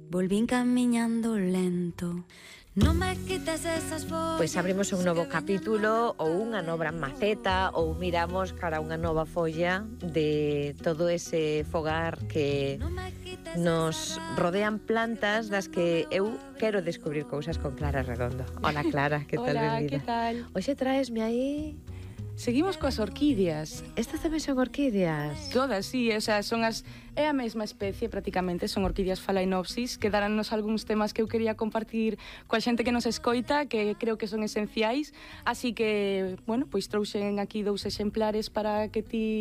volvín camiñando lento. Non me quites esas follas. Pois abrimos un novo capítulo ou unha nova maceta ou miramos cara a unha nova folla de todo ese fogar que nos rodean plantas das que eu quero descubrir cousas con Clara Redondo. Hola Clara, que tal? Hola, Benvida. que tal? Hoxe traesme aí... Seguimos coas orquídeas. Estas tamén son orquídeas? Todas, sí, o sea, son as... É a mesma especie, prácticamente, son orquídeas phalaenopsis, que darannos algúns temas que eu quería compartir coa xente que nos escoita, que creo que son esenciais, así que, bueno, pois trouxen aquí 2 exemplares para que ti